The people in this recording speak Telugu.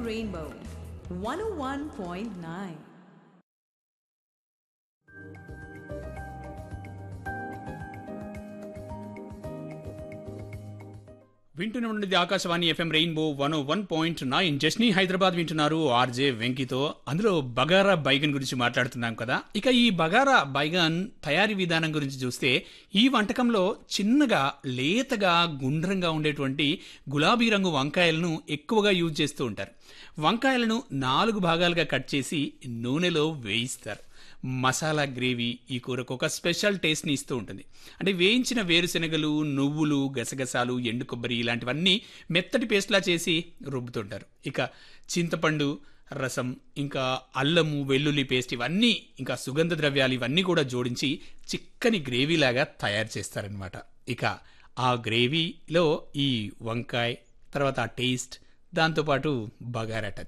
Rainbow 101.9. వింటూనే ఉండేది ఆకాశవాణి ఎఫ్ఎం రెయిన్బో 101.9. జస్నీ హైదరాబాద్ వింటున్నారు ఆర్జే వెంకితో. అందులో బగారా బైగన్ గురించి మాట్లాడుతున్నాం కదా. ఇక ఈ బగారా బైగన్ తయారీ విధానం గురించి చూస్తే ఈ వంటకంలో చిన్నగా లేతగా గుండ్రంగా ఉండేటువంటి గులాబీ రంగు వంకాయలను ఎక్కువగా యూజ్ చేస్తూ ఉంటారు. వంకాయలను 4 భాగాలుగా కట్ చేసి నూనెలో వేయిస్తారు. మసాలా గ్రేవీ ఈ కూరకు ఒక స్పెషల్ టేస్ట్ని ఇస్తూ ఉంటుంది. అంటే వేయించిన వేరుశెనగలు, నువ్వులు, గసగసాలు, ఎండు కొబ్బరి ఇలాంటివన్నీ మెత్తటి పేస్ట్లా చేసి రుబ్బుతుంటారు. ఇక చింతపండు రసం, ఇంకా అల్లము, వెల్లుల్లి పేస్ట్ ఇవన్నీ, ఇంకా సుగంధ ద్రవ్యాలు ఇవన్నీ కూడా జోడించి చిక్కని గ్రేవీలాగా తయారు చేస్తారనమాట. ఇక ఆ గ్రేవీలో ఈ వంకాయ తర్వాత ఆ టేస్ట్, దాంతోపాటు బగారా టచ్